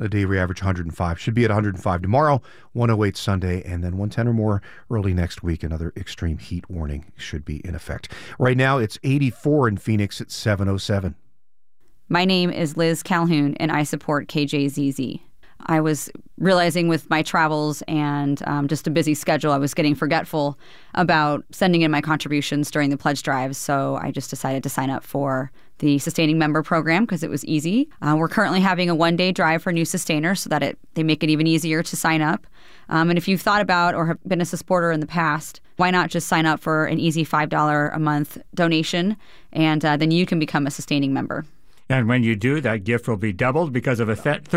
A daily average 105. Should be at 105 tomorrow, 108 Sunday, and then 110 or more early next week. Another extreme heat warning should be in effect. Right now, it's 84 in Phoenix at 707. My name is Liz Calhoun, and I support KJZZ. I was realizing with my travels and just a busy schedule, I was getting forgetful about sending in my contributions during the pledge drives. So I just decided to sign up for the Sustaining Member Program because it was easy. We're currently having a one-day drive for new sustainers so that they make it even easier to sign up. And if you've thought about or have been a supporter in the past, why not just sign up for an easy $5 a month donation, and then you can become a sustaining member. And when you do, that gift will be doubled because of a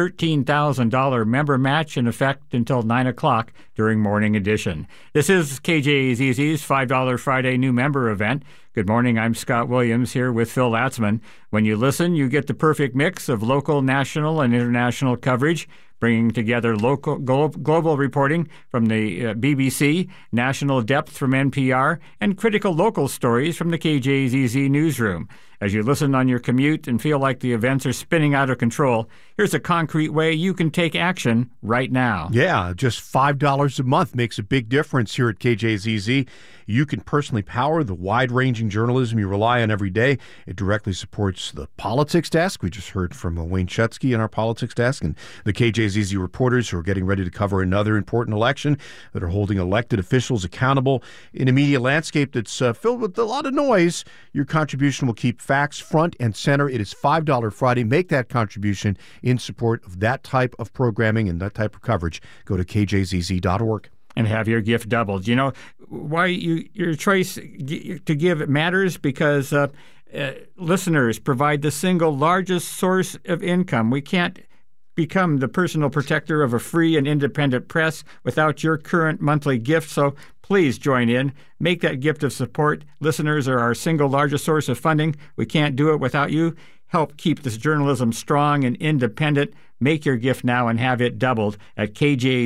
$13,000 member match in effect until 9 o'clock during Morning Edition. This is KJZZ's $5 Friday new member event. Good morning, I'm Scott Williams here with Phil Latzman. When you listen, you get the perfect mix of local, national, and international coverage, bringing together local, global reporting from the BBC, national depth from NPR, and critical local stories from the KJZZ newsroom. As you listen on your commute and feel like the events are spinning out of control, here's a concrete way you can take action right now. Yeah, just $5 a month makes a big difference here at KJZZ. You can personally power the wide-ranging journalism you rely on every day. It directly supports the politics desk. We just heard from Wayne Schutsky in our politics desk, and the KJZZ reporters who are getting ready to cover another important election, that are holding elected officials accountable. In a media landscape that's filled with a lot of noise, your contribution will keep facts front and center. It is $5 Friday. Make that contribution in support of that type of programming and that type of coverage. Go to kjzz.org. And have your gift doubled. You know, why your choice to give matters? Because listeners provide the single largest source of income. We can't become the personal protector of a free and independent press without your current monthly gift. So please join in. Make that gift of support. Listeners are our single largest source of funding. We can't do it without you. Help keep this journalism strong and independent. Make your gift now and have it doubled at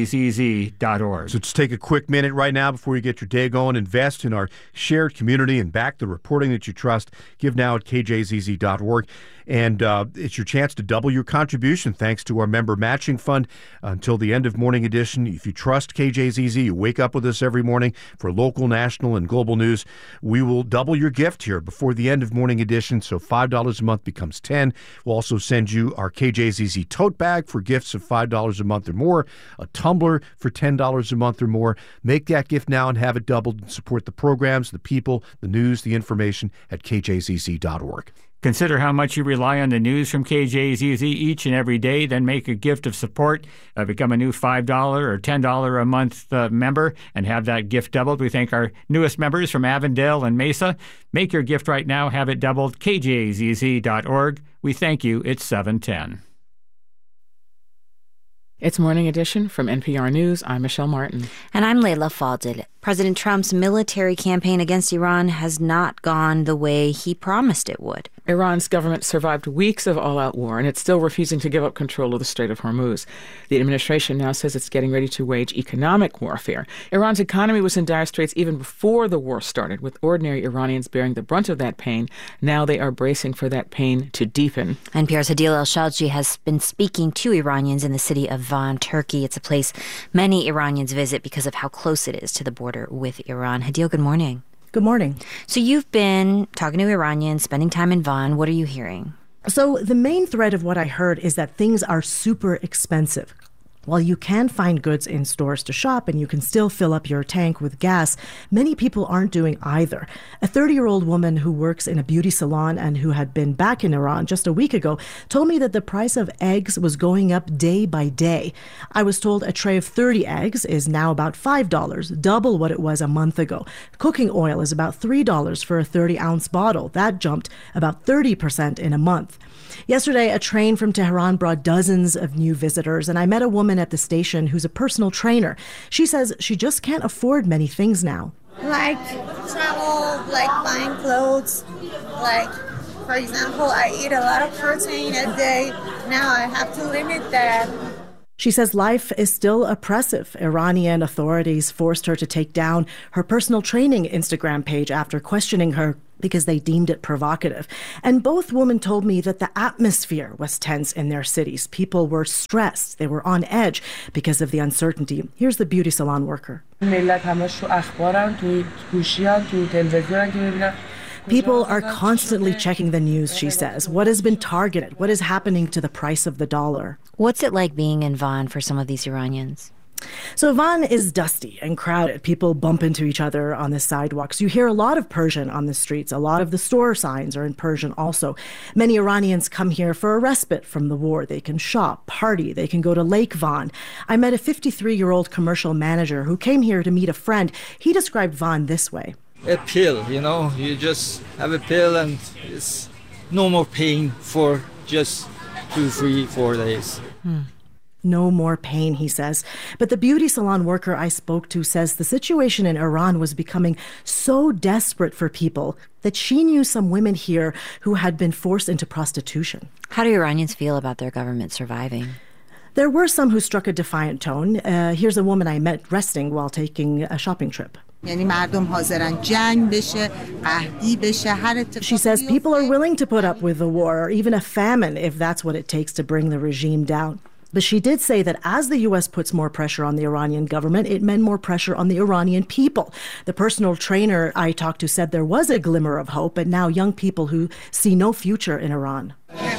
kjzz.org. So just take a quick minute right now before you get your day going. Invest in our shared community and back the reporting that you trust. Give now at kjzz.org. And it's your chance to double your contribution thanks to our member matching fund until the end of Morning Edition. If you trust KJZZ, you wake up with us every morning for local, national, and global news. We will double your gift here before the end of Morning Edition, so $5 a month becomes $10. We'll also send you our KJZZ tote bag for gifts of $5 a month or more, a tumbler for $10 a month or more. Make that gift now and have it doubled and support the programs, the people, the news, the information at kjzz.org. Consider how much you rely on the news from KJZZ each and every day, then make a gift of support. Become a new $5 or $10 a month member and have that gift doubled. We thank our newest members from Avondale and Mesa. Make your gift right now. Have it doubled. kjzz.org. We thank you. It's 7:10. It's Morning Edition from NPR News. I'm Michelle Martin. And I'm Leila Fadel. President Trump's military campaign against Iran has not gone the way he promised it would. Iran's government survived weeks of all-out war, and it's still refusing to give up control of the Strait of Hormuz. The administration now says it's getting ready to wage economic warfare. Iran's economy was in dire straits even before the war started, with ordinary Iranians bearing the brunt of that pain. Now they are bracing for that pain to deepen. NPR's Hadil El-Shalji has been speaking to Iranians in the city of Van, Turkey. It's a place many Iranians visit because of how close it is to the border with Iran. Hadil, good morning. Good morning. So you've been talking to Iranians, spending time in Van. What are you hearing? So the main thread of what I heard is that things are super expensive. While you can find goods in stores to shop and you can still fill up your tank with gas, many people aren't doing either. A 30-year-old woman who works in a beauty salon and who had been back in Iran just a week ago told me that the price of eggs was going up day by day. I was told a tray of 30 eggs is now about $5, double what it was a month ago. Cooking oil is about $3 for a 30-ounce bottle. That jumped about 30% in a month. Yesterday, a train from Tehran brought dozens of new visitors, and I met a woman at the station who's a personal trainer. She says she just can't afford many things now. Like travel, like buying clothes, like, for example, I eat a lot of protein a day. Now I have to limit that. She says life is still oppressive. Iranian authorities forced her to take down her personal training Instagram page after questioning her because they deemed it provocative. And both women told me that the atmosphere was tense in their cities. People were stressed. They were on edge because of the uncertainty. Here's the beauty salon worker. People are constantly checking the news, she says. What has been targeted? What is happening to the price of the dollar? What's it like being in Van for some of these Iranians? So Van is dusty and crowded. People bump into each other on the sidewalks. You hear a lot of Persian on the streets. A lot of the store signs are in Persian also. Many Iranians come here for a respite from the war. They can shop, party, they can go to Lake Van. I met a 53-year-old commercial manager who came here to meet a friend. He described Van this way. A pill, you just have a pill and it's no more pain for just 2, 3, 4 days. No more pain, he says. But the beauty salon worker I spoke to says the situation in Iran was becoming so desperate for people that she knew some women here who had been forced into prostitution. How do Iranians feel about their government surviving? There were some who struck a defiant tone. Here's a woman I met resting while taking a shopping trip. She says people are willing to put up with the war or even a famine if that's what it takes to bring the regime down. But she did say that as the U.S. puts more pressure on the Iranian government, it meant more pressure on the Iranian people. The personal trainer I talked to said there was a glimmer of hope, but now young people who see no future in Iran.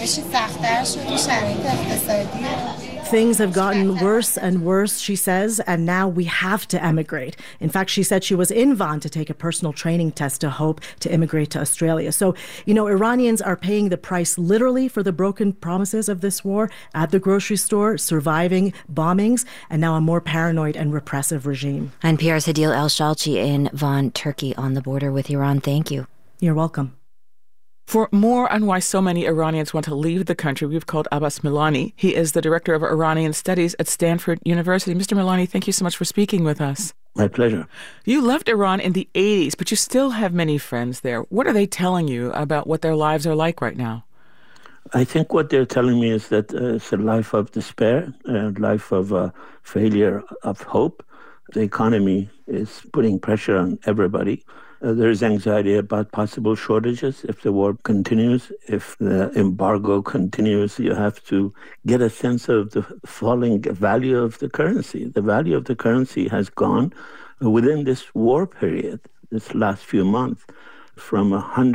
Things have gotten worse and worse, she says, and now we have to emigrate. In fact, she said she was in Van to take a personal training test to hope to immigrate to Australia. So, Iranians are paying the price literally for the broken promises of this war at the grocery store, surviving bombings, and now a more paranoid and repressive regime. NPR's Hadil El-Shalchi in Van, Turkey, on the border with Iran. Thank you. You're welcome. For more on why so many Iranians want to leave the country, we've called Abbas Milani. He is the director of Iranian Studies at Stanford University. Mr. Milani, thank you so much for speaking with us. My pleasure. You left Iran in the 80s, but you still have many friends there. What are they telling you about what their lives are like right now? I think what they're telling me is that it's a life of despair, a life of failure of hope. The economy is putting pressure on everybody. There's anxiety about possible shortages if the war continues, if the embargo continues. You have to get a sense of the falling value of the currency. The value of the currency has gone within this war period, this last few months, from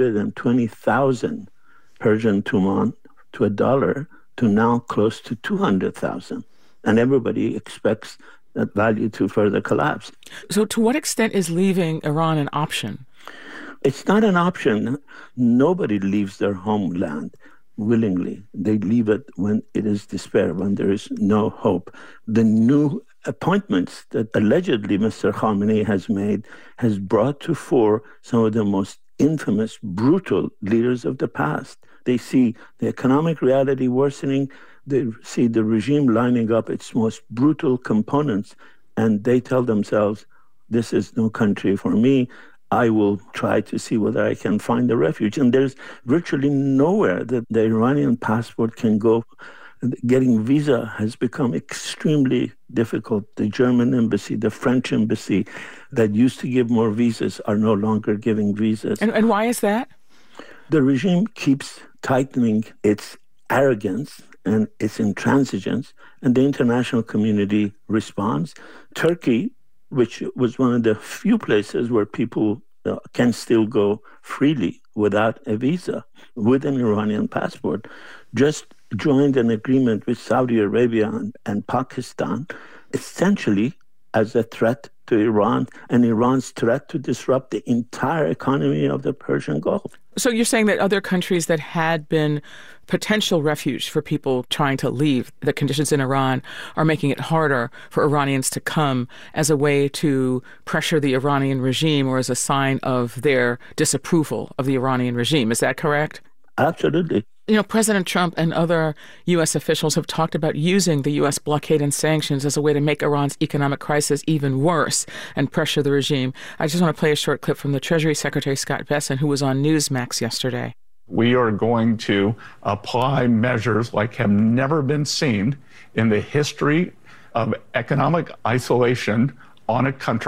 120,000 Persian tuman to $1 to now close to 200,000. And everybody expects that value to further collapse. So to what extent is leaving Iran an option? It's not an option. Nobody leaves their homeland willingly. They leave it when it is despair, when there is no hope. The new appointments that allegedly Mr. Khamenei has made has brought to fore some of the most infamous, brutal leaders of the past. They see the economic reality worsening. They see the regime lining up its most brutal components, and they tell themselves, this is no country for me. I will try to see whether I can find a refuge. And there's virtually nowhere that the Iranian passport can go. Getting visa has become extremely difficult. The German embassy, the French embassy that used to give more visas are no longer giving visas. And why is that? The regime keeps tightening its arrogance and its intransigence, and the international community responds. Turkey, which was one of the few places where people can still go freely without a visa with an Iranian passport, just joined an agreement with Saudi Arabia and Pakistan, essentially as a threat to Iran and Iran's threat to disrupt the entire economy of the Persian Gulf. So you're saying that other countries that had been potential refuge for people trying to leave, the conditions in Iran are making it harder for Iranians to come as a way to pressure the Iranian regime or as a sign of their disapproval of the Iranian regime. Is that correct? Absolutely. President Trump and other U.S. officials have talked about using the U.S. blockade and sanctions as a way to make Iran's economic crisis even worse and pressure the regime. I just want to play a short clip from the Treasury Secretary Scott Bessent, who was on Newsmax yesterday. We are going to apply measures like have never been seen in the history of economic isolation on a country.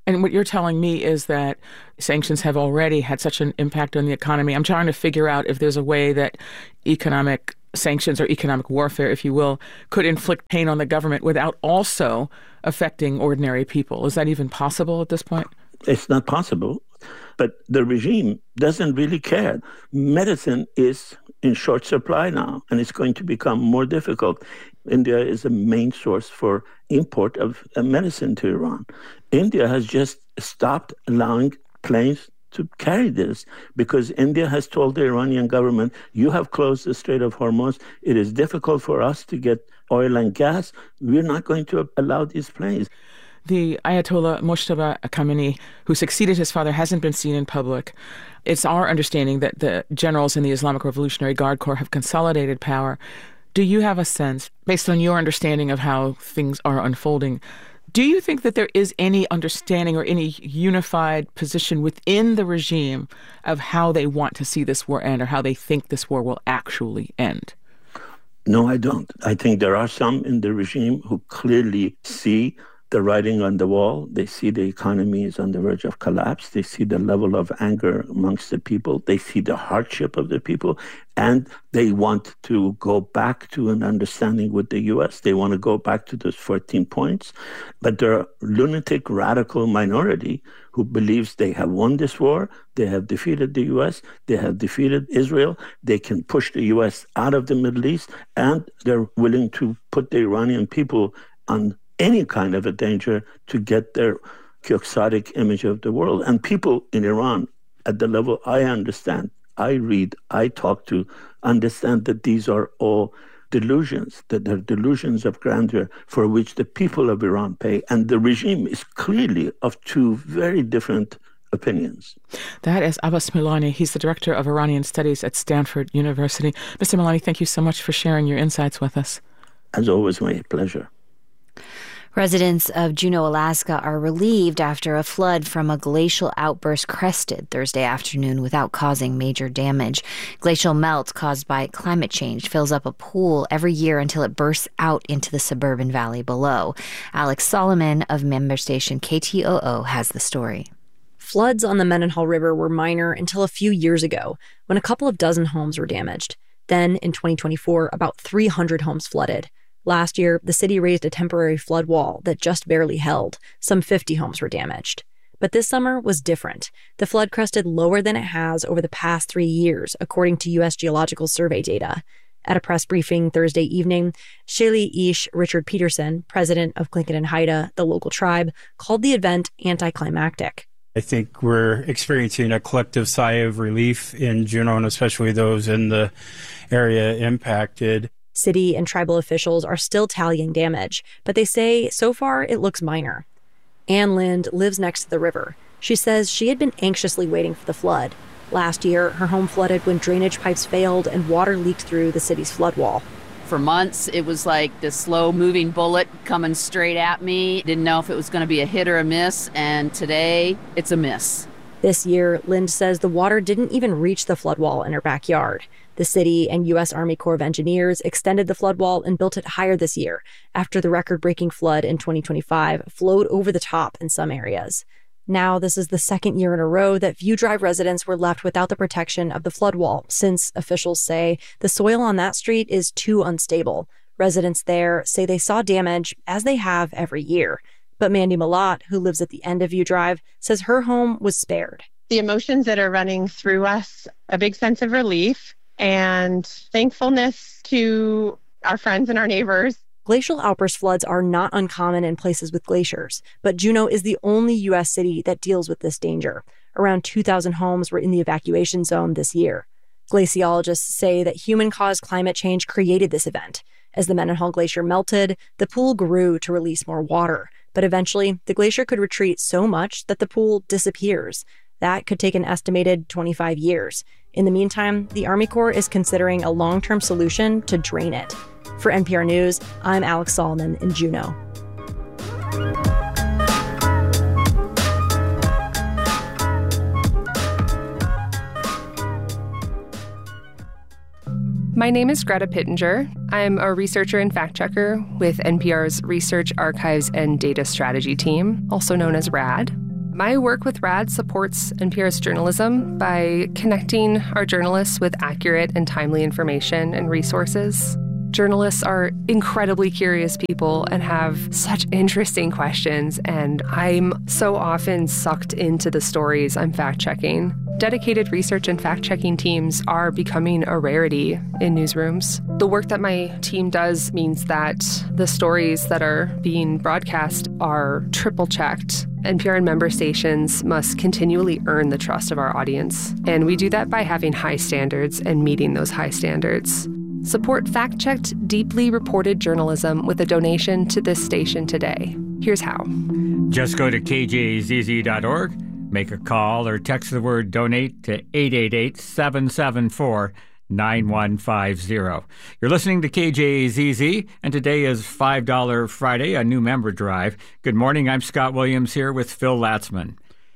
And what you're telling me is that sanctions have already had such an impact on the economy. I'm trying to figure out if there's a way that economic sanctions or economic warfare, if you will, could inflict pain on the government without also affecting ordinary people. Is that even possible at this point? It's not possible. But the regime doesn't really care. Medicine is in short supply now, and it's going to become more difficult. India is a main source for import of medicine to Iran. India has just stopped allowing planes to carry this because India has told the Iranian government, you have closed the Strait of Hormuz. It is difficult for us to get oil and gas. We're not going to allow these planes. The Ayatollah Mojtaba Khamenei, who succeeded his father, hasn't been seen in public. It's our understanding that the generals in the Islamic Revolutionary Guard Corps have consolidated power. Do you have a sense, based on your understanding of how things are unfolding, do you think that there is any understanding or any unified position within the regime of how they want to see this war end or how they think this war will actually end? No, I don't. I think there are some in the regime who clearly see the writing on the wall. They see the economy is on the verge of collapse. They see the level of anger amongst the people. They see the hardship of the people. And they want to go back to an understanding with the U.S. They want to go back to those 14 points. But there are lunatic, radical minority who believes they have won this war. They have defeated the U.S. They have defeated Israel. They can push the U.S. out of the Middle East. And they're willing to put the Iranian people on any kind of a danger to get their quixotic image of the world. And people in Iran, at the level I understand, I read, I talk to, understand that these are all delusions, that they're delusions of grandeur for which the people of Iran pay. And the regime is clearly of two very different opinions. That is Abbas Milani. He's the director of Iranian Studies at Stanford University. Mr. Milani, thank you so much for sharing your insights with us. As always, my pleasure. Residents of Juneau, Alaska are relieved after a flood from a glacial outburst crested Thursday afternoon without causing major damage. Glacial melt caused by climate change fills up a pool every year until it bursts out into the suburban valley below. Alex Solomon of member station KTOO has the story. Floods on the Mendenhall River were minor until a few years ago, when a couple of dozen homes were damaged. Then, in 2024, about 300 homes flooded. Last year, the city raised a temporary flood wall that just barely held. Some 50 homes were damaged. But this summer was different. The flood crested lower than it has over the past 3 years, according to U.S. Geological Survey data. At a press briefing Thursday evening, Shaylee Ish Richard Peterson, president of Tlingit and Haida, the local tribe, called the event anticlimactic. I think we're experiencing a collective sigh of relief in Juneau, and especially those in the area impacted. City and tribal officials are still tallying damage, but they say so far it looks minor. Ann Lind lives next to the river. She says she had been anxiously waiting for the flood. Last year, her home flooded when drainage pipes failed and water leaked through the city's flood wall. For months, it was like this slow-moving bullet coming straight at me. Didn't know if it was going to be a hit or a miss, and today, it's a miss. This year, Lind says the water didn't even reach the flood wall in her backyard. The city and U.S. Army Corps of Engineers extended the flood wall and built it higher this year after the record-breaking flood in 2025 flowed over the top in some areas. Now, this is the second year in a row that View Drive residents were left without the protection of the flood wall, since officials say the soil on that street is too unstable. Residents there say they saw damage, as they have every year. But Mandy Malat, who lives at the end of View Drive, says her home was spared. The emotions that are running through us, a big sense of relief and thankfulness to our friends and our neighbors. Glacial outburst floods are not uncommon in places with glaciers, but Juneau is the only U.S. city that deals with this danger. Around 2,000 homes were in the evacuation zone this year. Glaciologists say that human-caused climate change created this event. As the Mendenhall Glacier melted, the pool grew to release more water, but eventually the glacier could retreat so much that the pool disappears. That could take an estimated 25 years. In the meantime, the Army Corps is considering a long-term solution to drain it. For NPR News, I'm Alex Solomon in Juneau. My name is Greta Pittenger. I'm a researcher and fact-checker with NPR's Research, Archives, and Data Strategy team, also known as RAD. My work with RAD supports NPR's journalism by connecting our journalists with accurate and timely information and resources. Journalists are incredibly curious people and have such interesting questions, and I'm so often sucked into the stories I'm fact-checking. Dedicated research and fact-checking teams are becoming a rarity in newsrooms. The work that my team does means that the stories that are being broadcast are triple-checked. NPR and member stations must continually earn the trust of our audience, and we do that by having high standards and meeting those high standards. Support fact-checked, deeply reported journalism with a donation to this station today. Here's how. Just go to kjzz.org, make a call or text the word donate to 888-774-9150. You're listening to KJZZ, and today is $5 Friday, a new member drive. Good morning, I'm Scott Williams here with Phil Latzman.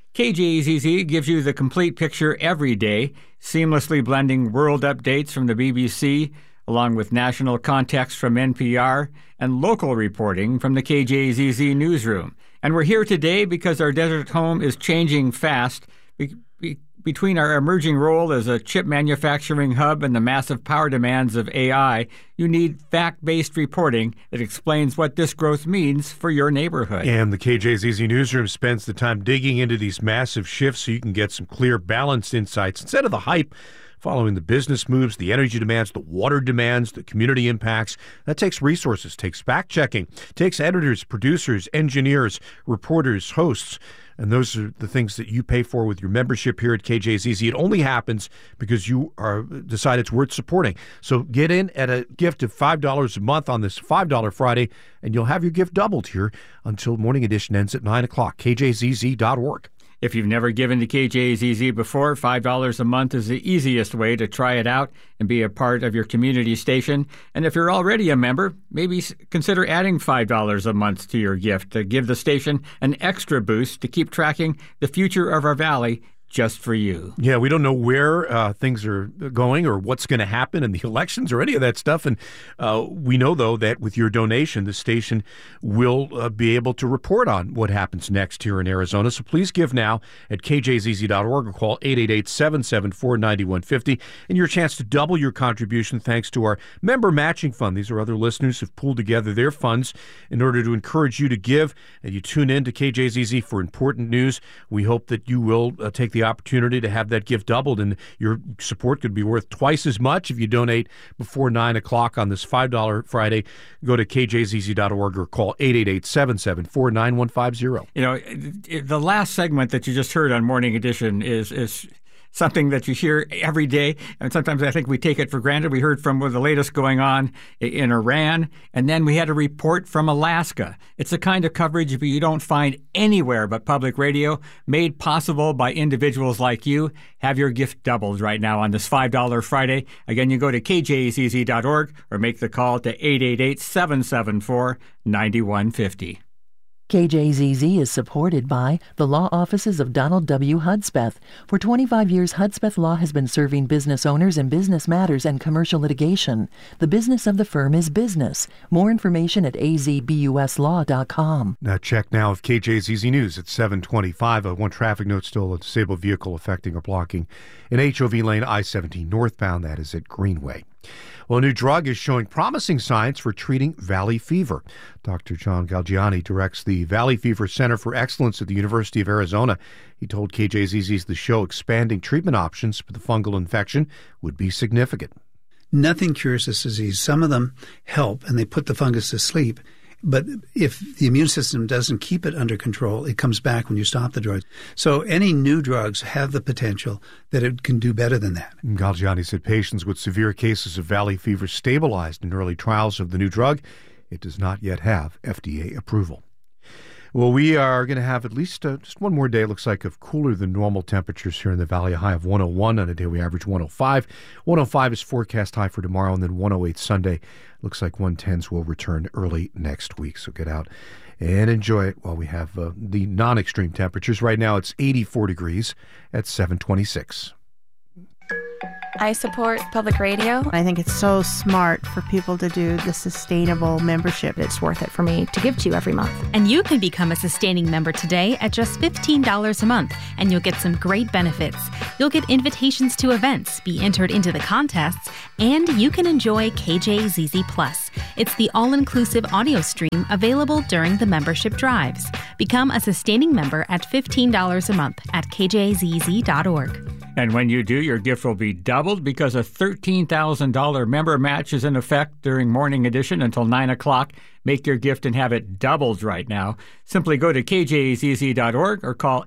KJZZ gives you the complete picture every day, seamlessly blending world updates from the BBC, along with national context from NPR and local reporting from the KJZZ newsroom. And we're here today because our desert home is changing fast. Between our emerging role as a chip manufacturing hub and the massive power demands of AI, you need fact-based reporting that explains what this growth means for your neighborhood. And the KJZZ newsroom spends the time digging into these massive shifts so you can get some clear, balanced insights instead of the hype following the business moves, the energy demands, the water demands, the community impacts. That takes resources, takes fact-checking, takes editors, producers, engineers, reporters, hosts. And those are the things that you pay for with your membership here at KJZZ. It only happens because you decide it's worth supporting. So get in at a gift of $5 a month on this $5 Friday, and you'll have your gift doubled here until Morning Edition ends at 9 o'clock. KJZZ.org. If you've never given to KJZZ before, $5 a month is the easiest way to try it out and be a part of your community station. And if you're already a member, maybe consider adding $5 a month to your gift to give the station an extra boost to keep tracking the future of our valley just for you. Yeah, we don't know where things are going or what's going to happen in the elections or any of that stuff. And we know, though, that with your donation, the station will be able to report on what happens next here in Arizona. So please give now at kjzz.org or call 888-774-9150. And your chance to double your contribution thanks to our member matching fund. These are other listeners who've pulled together their funds in order to encourage you to give. And you tune in to KJZZ for important news. We hope that you will take the opportunity to have that gift doubled, and your support could be worth twice as much if you donate before 9 o'clock on this $5 Friday. Go to kjzz.org or call 888-774-9150. You know, the last segment that you just heard on Morning Edition is something that you hear every day, and sometimes I think we take it for granted. We heard from the latest going on in Iran, and then we had a report from Alaska. It's the kind of coverage you don't find anywhere but public radio, made possible by individuals like you. Have your gift doubled right now on this $5 Friday. Again, you go to kjzz.org or make the call to 888-774-9150. KJZZ is supported by the law offices of Donald W. Hudspeth. For 25 years, Hudspeth Law has been serving business owners in business matters and commercial litigation. The business of the firm is business. More information at azbuslaw.com. Now check now of KJZZ News at 7:25. One traffic note still: a disabled vehicle affecting or blocking an HOV lane I-17 northbound. That is at Greenway. Well, a new drug is showing promising signs for treating valley fever. Dr. John Galgiani directs the Valley Fever Center for Excellence at the University of Arizona. He told KJZZ's The Show expanding treatment options for the fungal infection would be significant. Nothing cures this disease. Some of them help, and they put the fungus to sleep. But if the immune system doesn't keep it under control, it comes back when you stop the drugs. So any new drugs have the potential that it can do better than that. Galgiani said patients with severe cases of valley fever stabilized in early trials of the new drug. It does not yet have FDA approval. Well, we are going to have at least just one more day, it looks like, of cooler than normal temperatures here in the valley. A high of 101 on a day we average 105. 105 is forecast high for tomorrow, and then 108 Sunday. Looks like 110s will return early next week. So get out and enjoy it while we have the non-extreme temperatures. Right now it's 84 degrees at 726. I support public radio. I think it's so smart for people to do the sustainable membership. It's worth it for me to give to every month. And you can become a sustaining member today at just $15 a month, and you'll get some great benefits. You'll get invitations to events, be entered into the contests, and you can enjoy KJZZ Plus. It's the all-inclusive audio stream available during the membership drives. Become a sustaining member at $15 a month at kjzz.org. And when you do, your gift will be doubled because a $13,000 member match is in effect during Morning Edition until 9 o'clock. Make your gift and have it doubled right now. Simply go to kjzz.org or call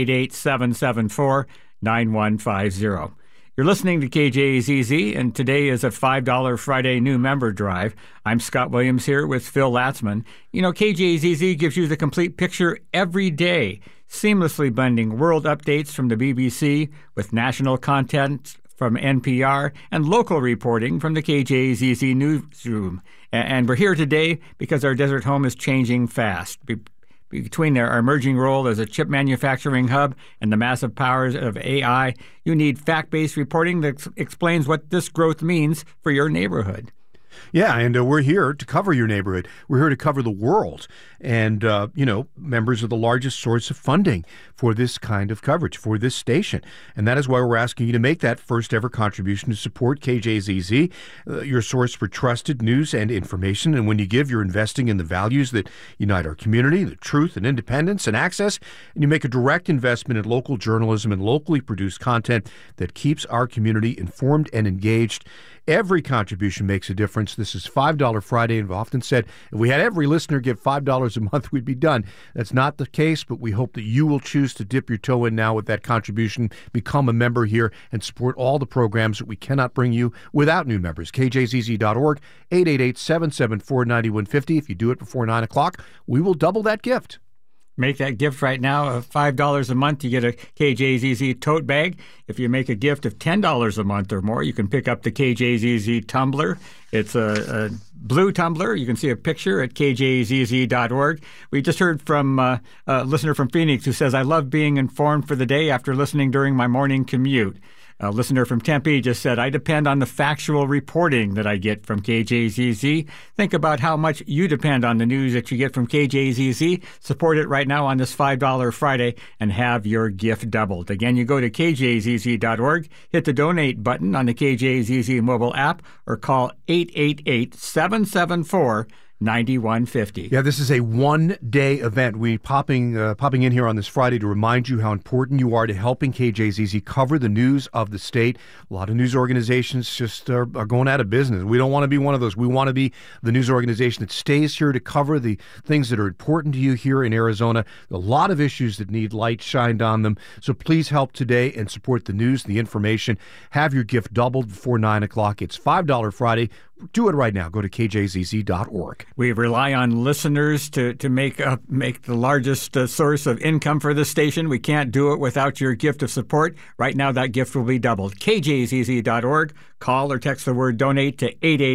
888-774-9150. You're listening to KJZZ, and today is a $5 Friday new member drive. I'm Scott Williams here with Phil Latzman. You know, KJZZ gives you the complete picture every day, seamlessly blending world updates from the BBC with national content from NPR and local reporting from the KJZZ newsroom. And we're here today because our desert home is changing fast. Between our emerging role as a chip manufacturing hub and the massive powers of AI, you need fact-based reporting that explains what this growth means for your neighborhood. Yeah, and we're here to cover your neighborhood. We're here to cover the world. And, members are the largest source of funding for this kind of coverage, for this station. And that is why we're asking you to make that first ever contribution to support KJZZ, your source for trusted news and information. And when you give, you're investing in the values that unite our community, the truth and independence and access. And you make a direct investment in local journalism and locally produced content that keeps our community informed and engaged. Every contribution makes a difference. This is $5 Friday, and I've often said if we had every listener give $5 a month, we'd be done. That's not the case, but we hope that you will choose to dip your toe in now with that contribution, become a member here, and support all the programs that we cannot bring you without new members. KJZZ.org, 888-774-9150. If you do it before 9 o'clock, we will double that gift. Make that gift right now of $5 a month. You get a KJZZ tote bag. If you make a gift of $10 a month or more, you can pick up the KJZZ tumbler. It's a blue tumbler. You can see a picture at kjzz.org. We just heard from a listener from Phoenix who says, I love being informed for the day after listening during my morning commute. A listener from Tempe just said, I depend on the factual reporting that I get from KJZZ. Think about how much you depend on the news that you get from KJZZ. Support it right now on this $5 Friday and have your gift doubled. Again, you go to kjzz.org, hit the donate button on the KJZZ mobile app, or call 888-774-9150. Yeah, this is a one-day event. We popping in here on this Friday to remind you how important you are to helping KJZZ cover the news of the state. A lot of news organizations just are going out of business. We don't want to be one of those. We want to be the news organization that stays here to cover the things that are important to you here in Arizona. A lot of issues that need light shined on them. So please help today and support the news, the information. Have your gift doubled before 9 o'clock. It's $5 Friday. Do it right now. Go to kjzz.org. We rely on listeners to make the largest source of income for the station. We can't do it without your gift of support. Right now, that gift will be doubled. kjzz.org. Call or text the word donate to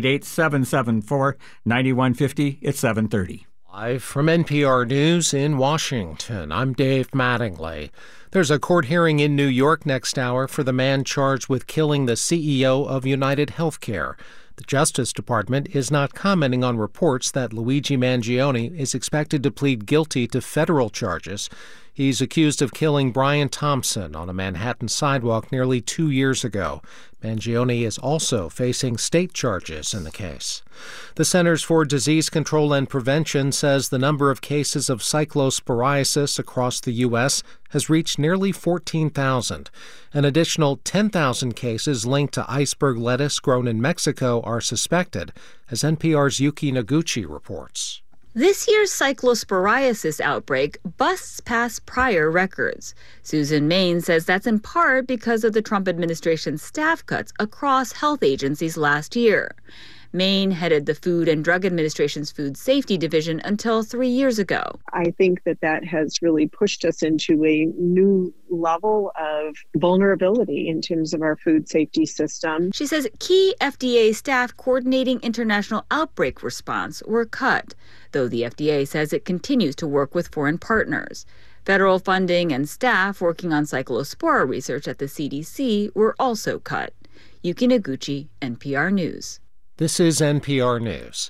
888-774-9150. It's 7:30. Live from NPR News in Washington, I'm Dave Mattingly. There's a court hearing in New York next hour for the man charged with killing the CEO of United Healthcare. The Justice Department is not commenting on reports that Luigi Mangione is expected to plead guilty to federal charges. He's accused of killing Brian Thompson on a Manhattan sidewalk nearly 2 years ago. Mangione is also facing state charges in the case. The Centers for Disease Control and Prevention says the number of cases of cyclosporiasis across the U.S. has reached nearly 14,000. An additional 10,000 cases linked to iceberg lettuce grown in Mexico are suspected, as NPR's Yuki Noguchi reports. This year's cyclosporiasis outbreak busts past prior records. Susan Main says that's in part because of the Trump administration's staff cuts across health agencies last year. Main headed the Food and Drug Administration's Food Safety Division until 3 years ago. I think that has really pushed us into a new level of vulnerability in terms of our food safety system. She says key FDA staff coordinating international outbreak response were cut, though the FDA says it continues to work with foreign partners. Federal funding and staff working on cyclospora research at the CDC were also cut. Yuki Noguchi, NPR News. This is NPR News.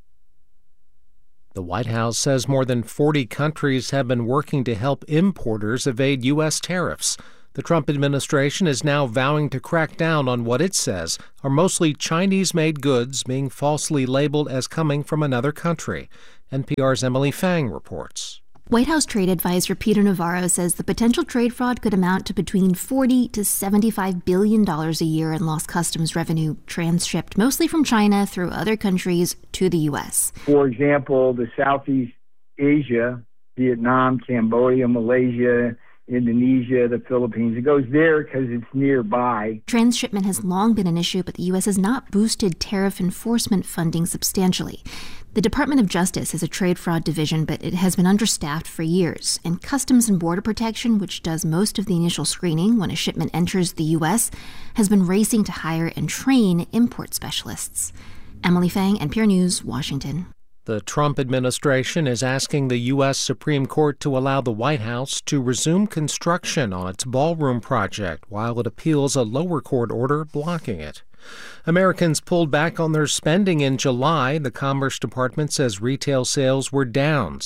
The White House says more than 40 countries have been working to help importers evade U.S. tariffs. The Trump administration is now vowing to crack down on what it says are mostly Chinese-made goods being falsely labeled as coming from another country. NPR's Emily Fang reports. White House trade advisor Peter Navarro says the potential trade fraud could amount to between $40 to $75 billion a year in lost customs revenue transshipped mostly from China through other countries to the U.S. For example, the Southeast Asia, Vietnam, Cambodia, Malaysia, Indonesia, the Philippines. It goes there because it's nearby. Transshipment has long been an issue, but the U.S. has not boosted tariff enforcement funding substantially. The Department of Justice has a trade fraud division, but it has been understaffed for years. And Customs and Border Protection, which does most of the initial screening when a shipment enters the U.S., has been racing to hire and train import specialists. Emily Fang, NPR News, Washington. The Trump administration is asking the U.S. Supreme Court to allow the White House to resume construction on its ballroom project while it appeals a lower court order blocking it. Americans pulled back on their spending in July. The Commerce Department says retail sales were down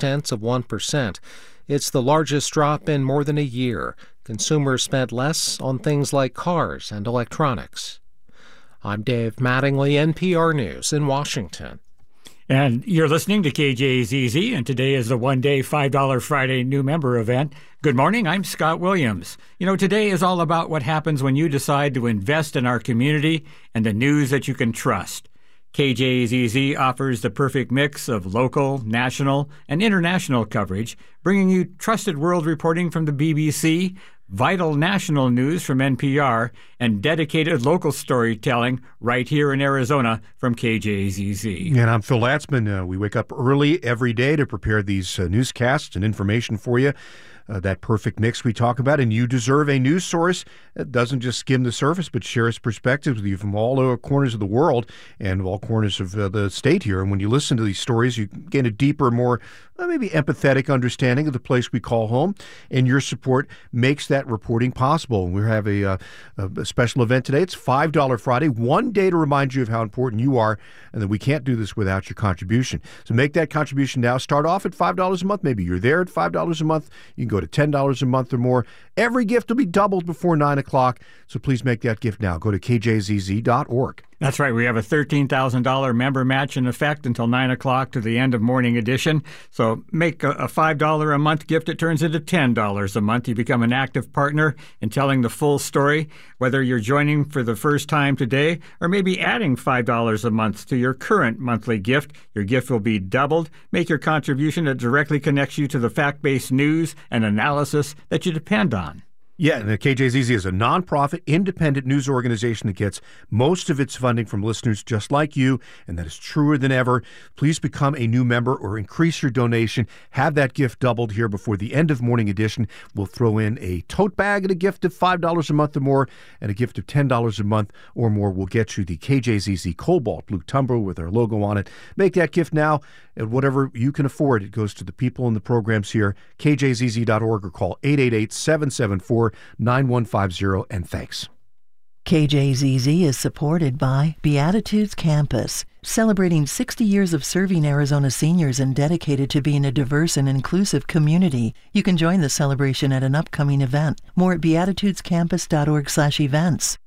0.6%. It's the largest drop in more than a year. Consumers spent less on things like cars and electronics. I'm Dave Mattingly, NPR News in Washington. And you're listening to KJZZ, and today is the one-day $5 Friday new member event. Good morning, I'm Scott Williams. You know, today is all about what happens when you decide to invest in our community and the news that you can trust. KJZZ offers the perfect mix of local, national, and international coverage, bringing you trusted world reporting from the BBC, vital national news from NPR, and dedicated local storytelling right here in Arizona from KJZZ. And I'm Phil Latzman. We wake up early every day to prepare these newscasts and information for you. That perfect mix we talk about, and you deserve a news source that doesn't just skim the surface, but shares perspectives with you from all corners of the world and all corners of the state here. And when you listen to these stories, you gain a deeper, more maybe empathetic understanding of the place we call home, and your support makes that reporting possible. We have a special event today. It's $5 Friday, one day to remind you of how important you are, and that we can't do this without your contribution. So make that contribution now. Start off at $5 a month. Maybe you're there at $5 a month. You can go to $10 a month or more. Every gift will be doubled before 9 o'clock, so please make that gift now. Go to kjzz.org. That's right. We have a $13,000 member match in effect until 9 o'clock to the end of Morning Edition. So make a $5 a month gift. It turns into $10 a month. You become an active partner in telling the full story, whether you're joining for the first time today or maybe adding $5 a month to your current monthly gift. Your gift will be doubled. Make your contribution that directly connects you to the fact-based news and analysis that you depend on. Yeah, and the KJZZ is a nonprofit, independent news organization that gets most of its funding from listeners just like you, and that is truer than ever. Please become a new member or increase your donation. Have that gift doubled here before the end of Morning Edition. We'll throw in a tote bag and a gift of $5 a month or more, and a gift of $10 a month or more will get you the KJZZ Cobalt Blue Tumbler with our logo on it. Make that gift now at whatever you can afford. It goes to the people in the programs here, kjzz.org, or call 888-774-9150, and thanks. KJZZ is supported by Beatitudes Campus, celebrating 60 years of serving Arizona seniors and dedicated to being a diverse and inclusive community. You can join the celebration at an upcoming event. More at beatitudescampus.org/events.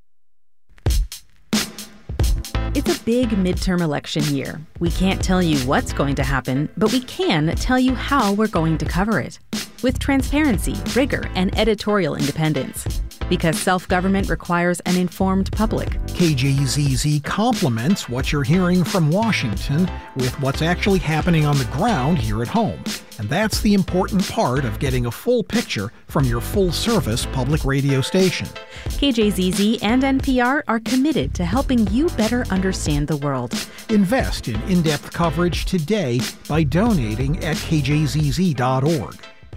It's a big midterm election year. We can't tell you what's going to happen, but we can tell you how we're going to cover it. With transparency, rigor, and editorial independence. Because self-government requires an informed public. KJZZ complements what you're hearing from Washington with what's actually happening on the ground here at home. And that's the important part of getting a full picture from your full-service public radio station. KJZZ and NPR are committed to helping you better understand the world. Invest in in-depth coverage today by donating at kjzz.org.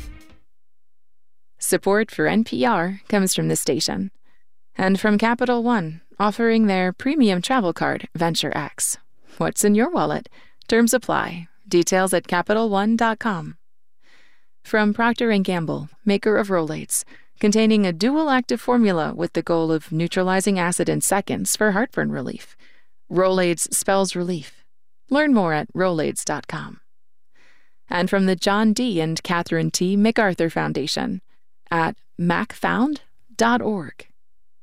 Support for NPR comes from the station. And from Capital One, offering their premium travel card, Venture X. What's in your wallet? Terms apply. Details at CapitalOne.com. From Procter & Gamble, maker of Rolates, containing a dual active formula with the goal of neutralizing acid in seconds for heartburn relief. Rolaids spells relief. Learn more at Rolaids.com. And from the John D. and Catherine T. MacArthur Foundation at macfound.org.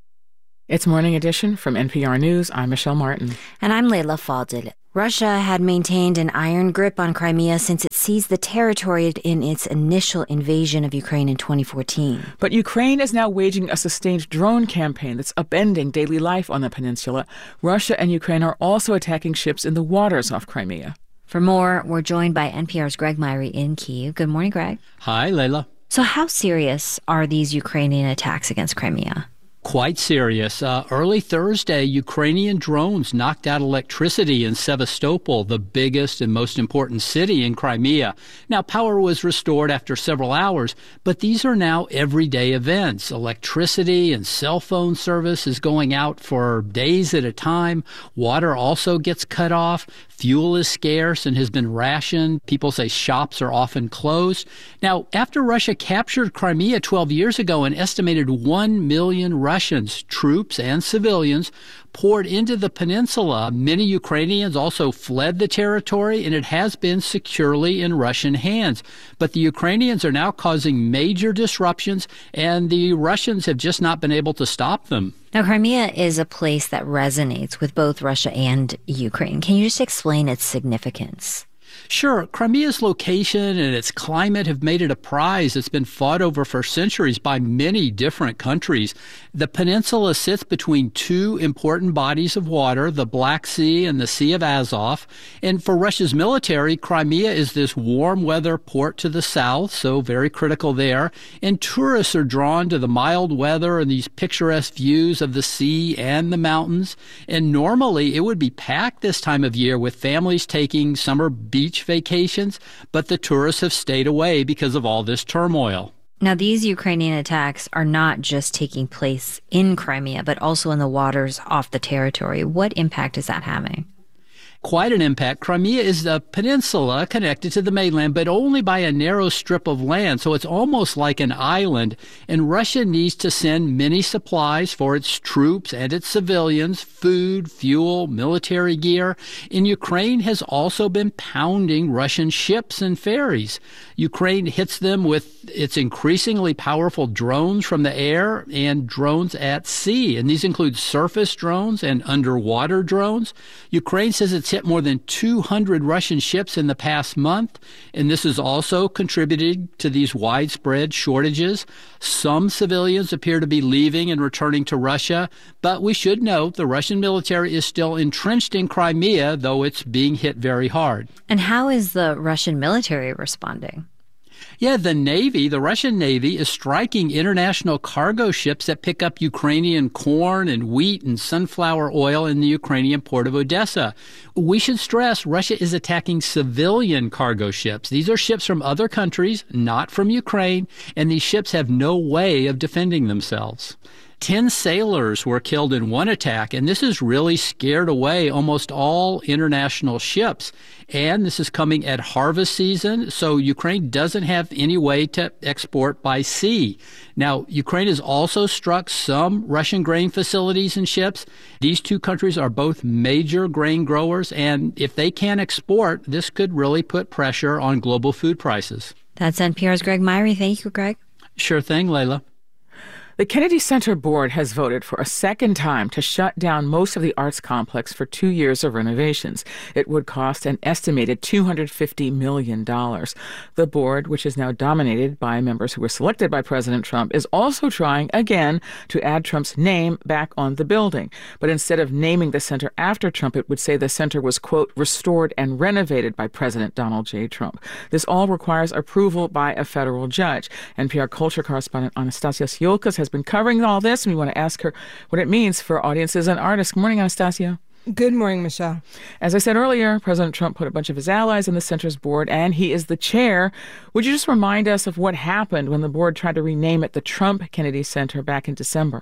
It's Morning Edition from NPR News. I'm Michelle Martin. And I'm Leila Fadel. Russia had maintained an iron grip on Crimea since it seized the territory in its initial invasion of Ukraine in 2014. But Ukraine is now waging a sustained drone campaign that's upending daily life on the peninsula. Russia and Ukraine are also attacking ships in the waters off Crimea. For more, we're joined by NPR's Greg Myrie in Kyiv. Good morning, Greg. Hi, Leila. So how serious are these Ukrainian attacks against Crimea? Quite serious. Early Thursday, Ukrainian drones knocked out electricity in Sevastopol, the biggest and most important city in Crimea. Now, power was restored after several hours, but these are now everyday events. Electricity and cell phone service is going out for days at a time. Water also gets cut off. Fuel is scarce and has been rationed. People say shops are often closed. Now, after Russia captured Crimea 12 years ago, an estimated 1 million Russians, troops and civilians, poured into the peninsula. Many Ukrainians also fled the territory, and it has been securely in Russian hands. But the Ukrainians are now causing major disruptions, and the Russians have just not been able to stop them. Now, Crimea is a place that resonates with both Russia and Ukraine. Can you just explain its significance? Sure. Crimea's location and its climate have made it a prize that's been fought over for centuries by many different countries. The peninsula sits between two important bodies of water, the Black Sea and the Sea of Azov. And for Russia's military, Crimea is this warm weather port to the south, so very critical there. And tourists are drawn to the mild weather and these picturesque views of the sea and the mountains. And normally it would be packed this time of year with families taking summer beach vacations, but the tourists have stayed away because of all this turmoil. Now, these Ukrainian attacks are not just taking place in Crimea, but also in the waters off the territory. What impact is that having? Quite an impact. Crimea is a peninsula connected to the mainland, but only by a narrow strip of land, so it's almost like an island. And Russia needs to send many supplies for its troops and its civilians, food, fuel, military gear. And Ukraine has also been pounding Russian ships and ferries. Ukraine hits them with its increasingly powerful drones from the air and drones at sea. And these include surface drones and underwater drones. Ukraine says it's hit more than 200 Russian ships in the past month, and this has also contributed to these widespread shortages. Some civilians appear to be leaving and returning to Russia, but we should note the Russian military is still entrenched in Crimea, though it's being hit very hard. And how is the Russian military responding? Yeah, the Russian Navy is striking international cargo ships that pick up Ukrainian corn and wheat and sunflower oil in the Ukrainian port of Odessa. We should stress Russia is attacking civilian cargo ships. These are ships from other countries, not from Ukraine, and these ships have no way of defending themselves. 10 sailors were killed in one attack, and this has really scared away almost all international ships. And this is coming at harvest season, so Ukraine doesn't have any way to export by sea. Now, Ukraine has also struck some Russian grain facilities and ships. These two countries are both major grain growers, and if they can't export, this could really put pressure on global food prices. That's NPR's Greg Myrie. Thank you, Greg. Sure thing, Leila. The Kennedy Center Board has voted for a second time to shut down most of the arts complex for 2 years of renovations. It would cost an estimated $250 million. The board, which is now dominated by members who were selected by President Trump, is also trying again to add Trump's name back on the building. But instead of naming the center after Trump, it would say the center was, quote, restored and renovated by President Donald J. Trump. This all requires approval by a federal judge. NPR culture correspondent Anastasia Sioulkas has been covering all this, and we want to ask her what it means for audiences and artists. Good morning, Anastasia. Good morning, Michelle. As I said earlier, President Trump put a bunch of his allies in the center's board, and he is the chair. Would you just remind us of what happened when the board tried to rename it the Trump Kennedy Center back in December?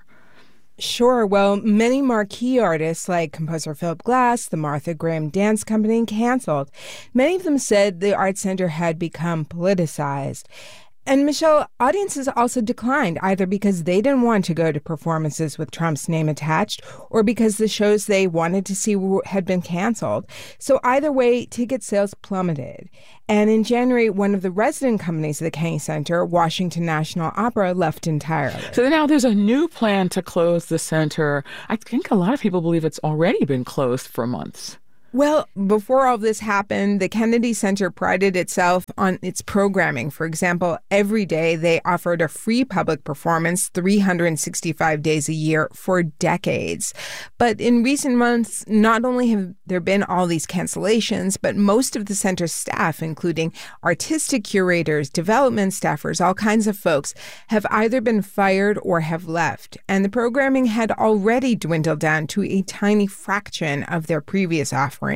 Sure. Well, many marquee artists like composer Philip Glass, the Martha Graham Dance Company, canceled. Many of them said the Art Center had become politicized. And Michelle, audiences also declined, either because they didn't want to go to performances with Trump's name attached or because the shows they wanted to see had been canceled. So either way, ticket sales plummeted. And in January, one of the resident companies of the Kennedy Center, Washington National Opera, left entirely. So now there's a new plan to close the center. I think a lot of people believe it's already been closed for months. Well, before all this happened, the Kennedy Center prided itself on its programming. For example, every day they offered a free public performance 365 days a year for decades. But in recent months, not only have there been all these cancellations, but most of the center's staff, including artistic curators, development staffers, all kinds of folks, have either been fired or have left. And the programming had already dwindled down to a tiny fraction of their previous offerings.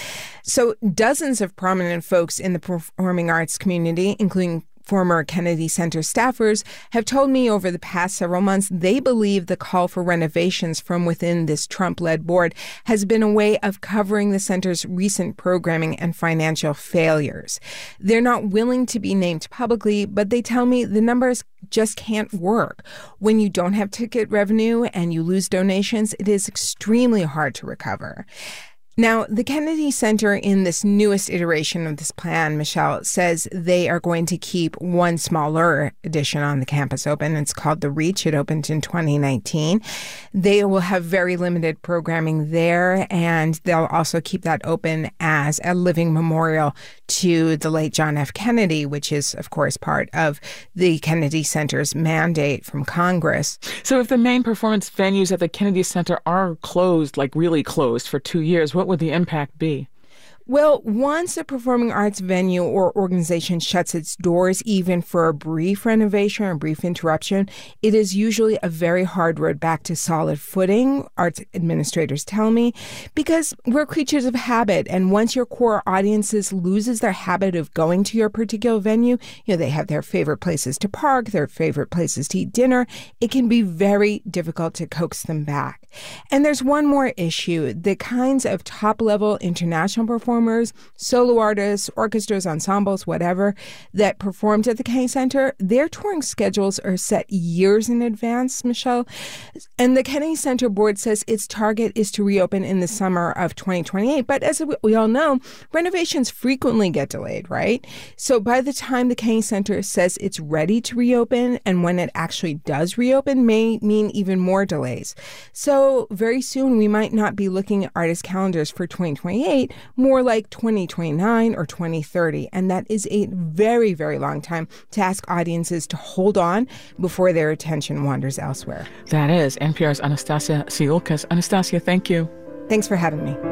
So dozens of prominent folks in the performing arts community, including former Kennedy Center staffers, have told me over the past several months they believe the call for renovations from within this Trump-led board has been a way of covering the center's recent programming and financial failures. They're not willing to be named publicly, but they tell me the numbers just can't work. When you don't have ticket revenue and you lose donations, it is extremely hard to recover. Now, the Kennedy Center in this newest iteration of this plan, Michelle, says they are going to keep one smaller edition on the campus open. It's called The Reach. It opened in 2019. They will have very limited programming there, and they'll also keep that open as a living memorial to the late John F. Kennedy, which is, of course, part of the Kennedy Center's mandate from Congress. So if the main performance venues at the Kennedy Center are closed, like really closed for 2 years, what would the impact be? Well, once a performing arts venue or organization shuts its doors, even for a brief renovation or a brief interruption, it is usually a very hard road back to solid footing, arts administrators tell me, because we're creatures of habit. And once your core audiences loses their habit of going to your particular venue, they have their favorite places to park, their favorite places to eat dinner, it can be very difficult to coax them back. And there's one more issue. The kinds of top-level international performers, solo artists, orchestras, ensembles, whatever, that performed at the Kennedy Center, their touring schedules are set years in advance, Michelle. And the Kennedy Center board says its target is to reopen in the summer of 2028. But as we all know, renovations frequently get delayed, right? So by the time the Kennedy Center says it's ready to reopen, and when it actually does reopen, may mean even more delays. So very soon we might not be looking at artist calendars for 2028, more like 2029 or 2030. And that is a very, very long time to ask audiences to hold on before their attention wanders elsewhere. That is NPR's Anastasia Siulkas. Anastasia, thank you. Thanks for having me.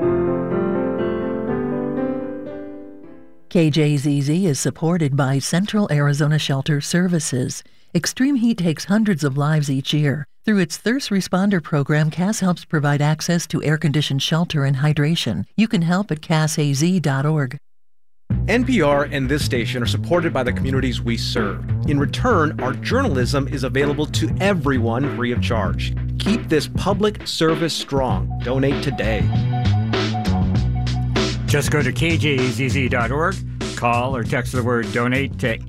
KJZZ is supported by Central Arizona Shelter Services. Extreme heat takes hundreds of lives each year. Through its Thirst Responder program, CAS helps provide access to air-conditioned shelter and hydration. You can help at casaz.org. NPR and this station are supported by the communities we serve. In return, our journalism is available to everyone free of charge. Keep this public service strong. Donate today. Just go to kjzz.org, call or text the word donate to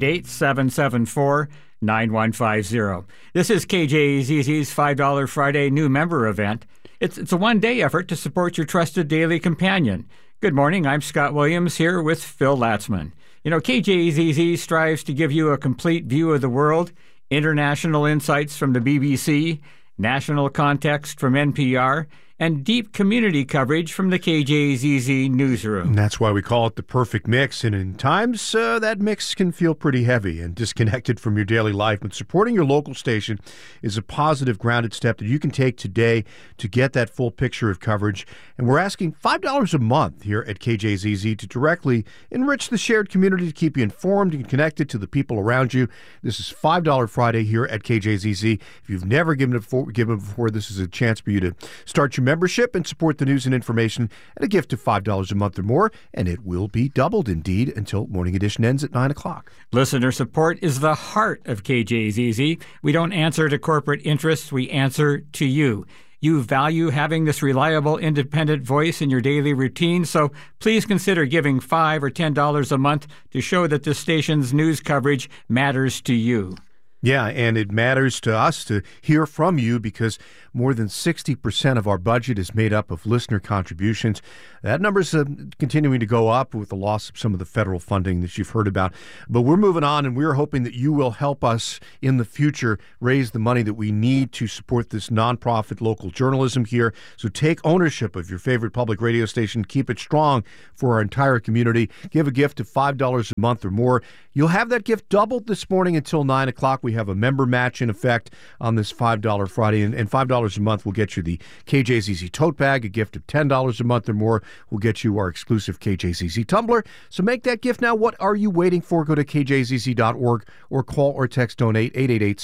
888-774-9150. This is KJZZ's $5 Friday new member event. It's a one-day effort to support your trusted daily companion. Good morning, I'm Scott Williams here with Phil Latzman. KJZZ strives to give you a complete view of the world, international insights from the BBC, national context from NPR, and deep community coverage from the KJZZ newsroom. And that's why we call it the perfect mix. And in times, that mix can feel pretty heavy and disconnected from your daily life. But supporting your local station is a positive, grounded step that you can take today to get that full picture of coverage. And we're asking $5 a month here at KJZZ to directly enrich the shared community, to keep you informed and connected to the people around you. This is $5 Friday here at KJZZ. If you've never given before, this is a chance for you to start your membership and support the news and information at a gift of $5 a month or more, and it will be doubled indeed until Morning Edition ends at 9 o'clock. Listener support is the heart of KJZZ. We don't answer to corporate interests, we answer to you. You value having this reliable, independent voice in your daily routine, so please consider giving $5 or $10 a month to show that this station's news coverage matters to you. Yeah, and it matters to us to hear from you because more than 60% of our budget is made up of listener contributions. That number's continuing to go up with the loss of some of the federal funding that you've heard about. But we're moving on, and we're hoping that you will help us in the future raise the money that we need to support this nonprofit local journalism here. So take ownership of your favorite public radio station. Keep it strong for our entire community. Give a gift of $5 a month or more. You'll have that gift doubled this morning until 9 o'clock. We have a member match in effect on this $5 Friday, and $5 a month will get you the KJZZ tote bag. A gift of $10 a month or more will get you our exclusive KJZZ tumbler. So make that gift now. What are you waiting for? Go to kjzz.org or call or text donate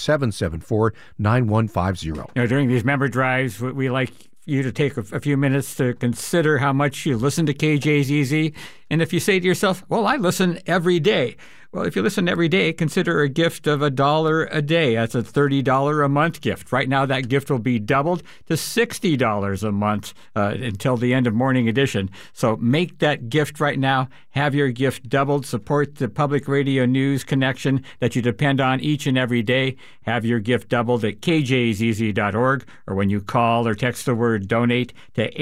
888-774-9150. During these member drives, we like you to take a few minutes to consider how much you listen to KJZZ. And if you say to yourself, well, I listen every day. Well, if you listen every day, consider a gift of $1 a day. That's a $30 a month gift. Right now, that gift will be doubled to $60 a month until the end of Morning Edition. So make that gift right now. Have your gift doubled. Support the public radio news connection that you depend on each and every day. Have your gift doubled at kjzz.org, or when you call or text the word donate to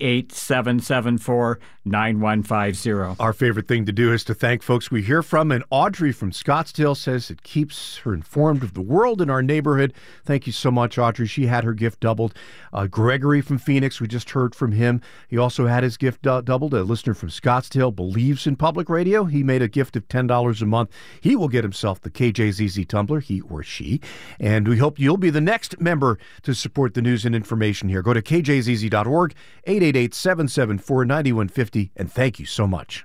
888-774-9150. Our favorite thing to do is to thank folks we hear from, and Audrey from Scottsdale says it keeps her informed of the world in our neighborhood. Thank you so much, Audrey. She had her gift doubled. Gregory from Phoenix, we just heard from him. He also had his gift doubled. A listener from Scottsdale believes in public radio. He made a gift of $10 a month. He will get himself the KJZZ tumbler, he or she. And we hope you'll be the next member to support the news and information here. Go to kjzz.org, 888-774-9150, and thank you so much.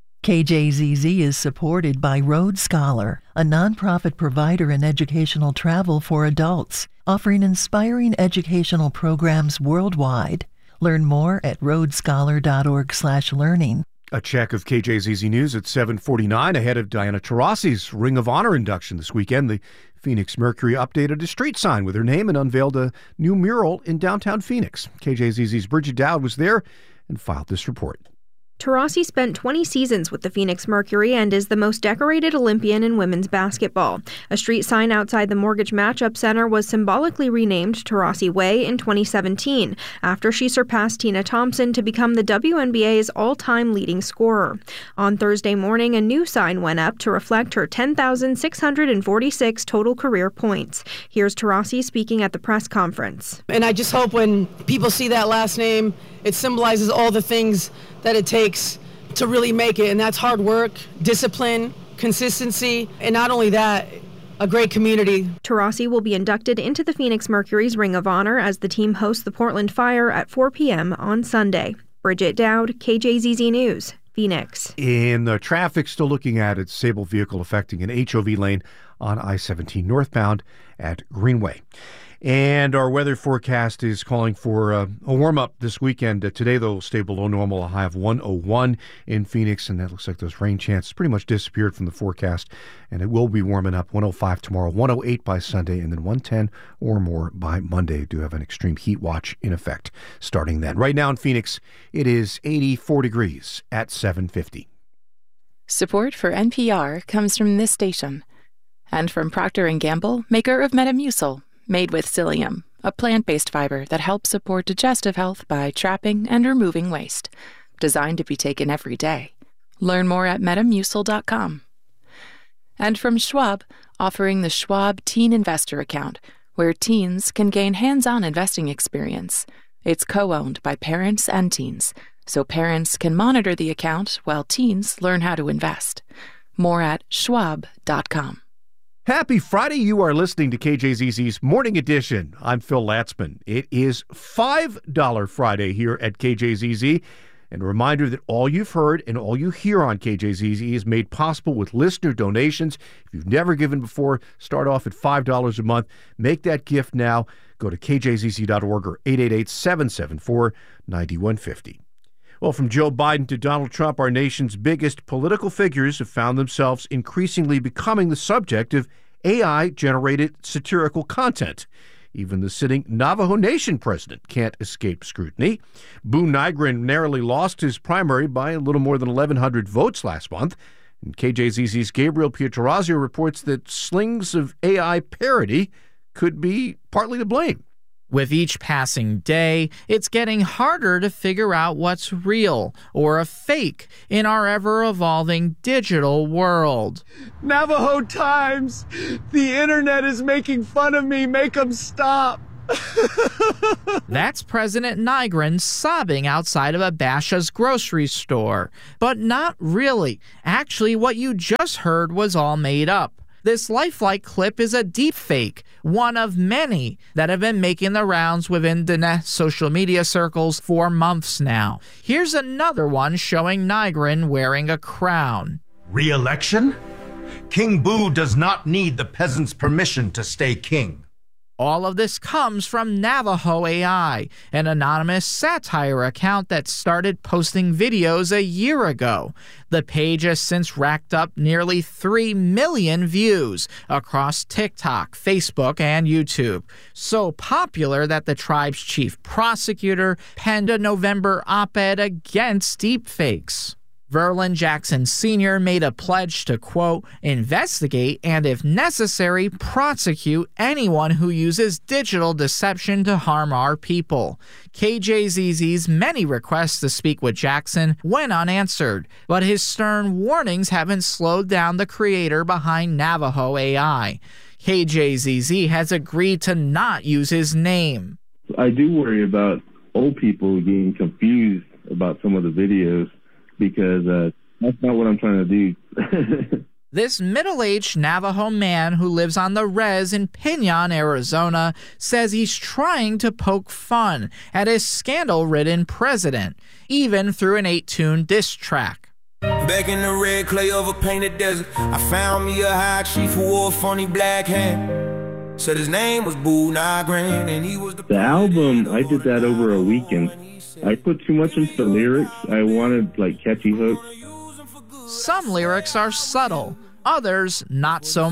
KJZZ is supported by Road Scholar, a nonprofit provider in educational travel for adults, offering inspiring educational programs worldwide. Learn more at roadscholar.org/learning. A check of KJZZ News at 7:49 ahead of Diana Taurasi's Ring of Honor induction this weekend. The Phoenix Mercury updated a street sign with her name and unveiled a new mural in downtown Phoenix. KJZZ's Bridget Dowd was there and filed this report. Taurasi spent 20 seasons with the Phoenix Mercury and is the most decorated Olympian in women's basketball. A street sign outside the Mortgage Matchup Center was symbolically renamed Taurasi Way in 2017 after she surpassed Tina Thompson to become the WNBA's all-time leading scorer. On Thursday morning, a new sign went up to reflect her 10,646 total career points. Here's Taurasi speaking at the press conference. And I just hope when people see that last name, it symbolizes all the things that it takes to really make it, and that's hard work, discipline, consistency, and not only that, a great community. Taurasi will be inducted into the Phoenix Mercury's Ring of Honor as the team hosts the Portland Fire at 4 p.m. on Sunday. Bridget Dowd, KJZZ News, Phoenix. In the traffic, still looking at its disabled vehicle affecting an HOV lane on I-17 northbound at Greenway. And our weather forecast is calling for a warm-up this weekend. Today, though, will stay below normal, a high of 101 in Phoenix, and that looks like those rain chances pretty much disappeared from the forecast, and it will be warming up. 105 tomorrow, 108 by Sunday, and then 110 or more by Monday. We do have an extreme heat watch in effect starting then. Right now in Phoenix, it is 84 degrees at 7:50. Support for NPR comes from this station and from Procter & Gamble, maker of Metamucil, made with psyllium, a plant-based fiber that helps support digestive health by trapping and removing waste. Designed to be taken every day. Learn more at metamucil.com. And from Schwab, offering the Schwab Teen Investor Account, where teens can gain hands-on investing experience. It's co-owned by parents and teens, so parents can monitor the account while teens learn how to invest. More at schwab.com. Happy Friday. You are listening to KJZZ's Morning Edition. I'm Phil Latzman. It is $5 Friday here at KJZZ. And a reminder that all you've heard and all you hear on KJZZ is made possible with listener donations. If you've never given before, start off at $5 a month. Make that gift now. Go to kjzz.org or 888-774-9150. Well, from Joe Biden to Donald Trump, our nation's biggest political figures have found themselves increasingly becoming the subject of AI-generated satirical content. Even the sitting Navajo Nation president can't escape scrutiny. Boo Nygren narrowly lost his primary by a little more than 1,100 votes last month. And KJZZ's Gabriel Pietrorazio reports that slings of AI parody could be partly to blame. With each passing day, it's getting harder to figure out what's real or a fake in our ever-evolving digital world. Navajo Times! The internet is making fun of me. Make them stop. That's President Nygren sobbing outside of a Basha's grocery store. But not really. Actually, what you just heard was all made up. This lifelike clip is a deepfake, one of many that have been making the rounds within Diné social media circles for months now. Here's another one showing Nygren wearing a crown. Re-election? King Boo does not need the peasants' permission to stay king. All of this comes from Navajo AI, an anonymous satire account that started posting videos a year ago. The page has since racked up nearly 3 million views across TikTok, Facebook, and YouTube. So popular that the tribe's chief prosecutor penned a November op-ed against deepfakes. Verlin Jackson Sr. made a pledge to, quote, investigate and, if necessary, prosecute anyone who uses digital deception to harm our people. KJZZ's many requests to speak with Jackson went unanswered, but his stern warnings haven't slowed down the creator behind Navajo AI. KJZZ has agreed to not use his name. I do worry about old people getting confused about some of the videos, because that's not what I'm trying to do. This middle-aged Navajo man who lives on the res in Pinon, Arizona, says he's trying to poke fun at his scandal-ridden president, even through an 8-tune diss track. Back in the red clay of a painted desert, I found me a high chief who wore a funny black hat. Said his name was Boo Nygren, and he was the album. I did that over a weekend. I put too much into the lyrics. I wanted catchy hooks. Some lyrics are subtle, others not so